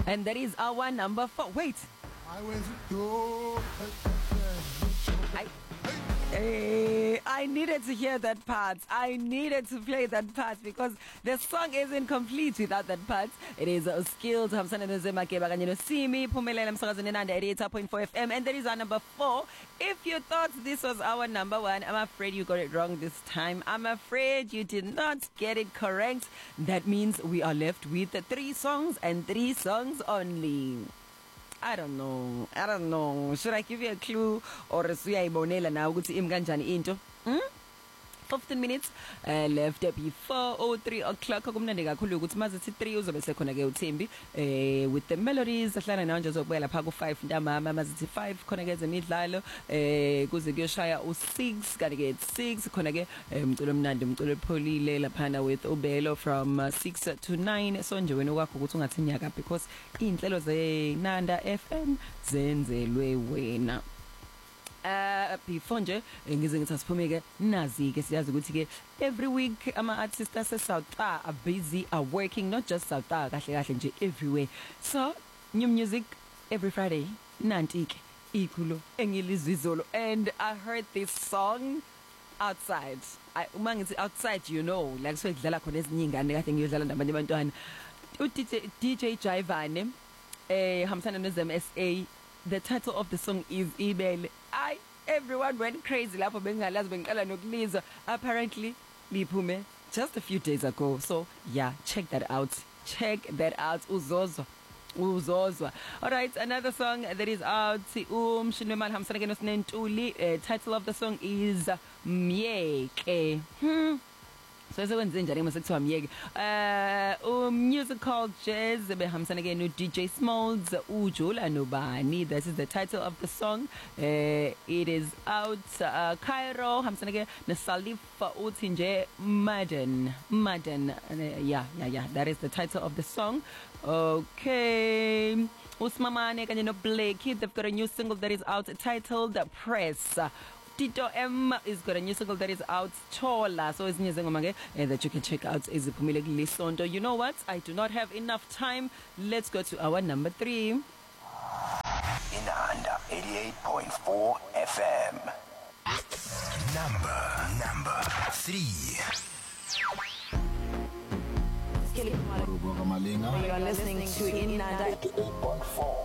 And that is our number 4. Wait. I went to I needed to hear that part. I needed to play that part because the song isn't complete without that part. It is Skilled, Hamsana Nzemakeba, and Simi, Pumelela Msakazan 88.4 FM, and that is our number 4. If you thought this was our number 1, I'm afraid you got it wrong this time. I'm afraid you did not get it correct. That means we are left with 3 songs and 3 songs only. I don't know. Should I give you a clue or siyayibonela na ukuthi imkanjani into? 15 minutes left before 3 o'clock. Kumnandi kakhulu ukuthi mazithi 3 uzobe sekhona ke uThembi with the melodies ahlana nawo nje zokubuya lapha ku 5 ntambama mazithi 5 khona ke ezemidlalo kuze kuyoshaya u6 kanti ke 6 khona ke umculo omnandi umculo opholile lapha with Ubelo from 6 to 9. So nje wena kwakho ukuthi ungathi nyaka because inhlelo zeNanda FM zenzelwe wena. Before nje ngize ngithi asiphumeke nazi ke siyazi ukuthi ke every week ama artists ase South are busy, are working, not just South kahle nje everywhere. So new music every Friday nanti ke ikhulo engilizwe izolo, and I heard this song outside. Uma ngithi outside, you know, like so idlala khona ezinye ingane kade ngiyodlala nabanye abantwana. DJ Jivane hamsana noZM SA. The title of the song is Ibele. Everyone went crazy lapho bengalazi bengiqala nokulizwa. Apparently liphume just a few days ago. So yeah, check that out. Uzozwa. All right, another song that is out. Shinwemal hamsana ke noSinentuli. Title of the song is Myeke. So sekwenze njani mase kuthiwa Myeke? Musical jazz behambisana ke no DJ Smalls, uJola Nobani. This is the title of the song. It is out. Cairo hamsana ke noSalif uthi nje Madden. Yeah, that is the title of the song. Okay. Usmamane kanye no Blakey, they've got a new single that is out titled Press. Tito M is got a new single that is out, Chola. So it's ngoma that you can check out is iphumile kulisonto. You know what? I do not have enough time. Let's go to our number 3. Inanda 88.4 FM. Number 3. You are listening to Inanda 88.4.